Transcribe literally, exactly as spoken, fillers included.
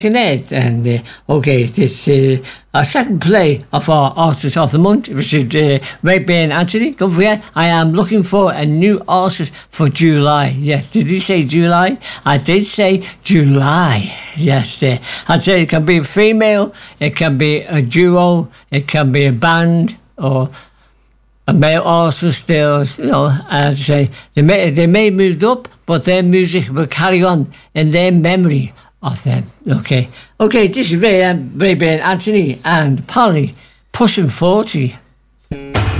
Connect and uh, okay, it's uh, a second play of our Artist of the Month, which is uh, Ray Bain Anthony. Don't forget, I am looking for a new artist for July. Yes, did he say July? I did say July. Yes, uh, I'd say it can be a female, it can be a duo, it can be a band or a male artist. Still, you know, as I say, they may they may moved up, but their music will carry on in their memory of them. Okay, okay. This is Ray, um, Ray Bain Anthony and Polly pushing forty.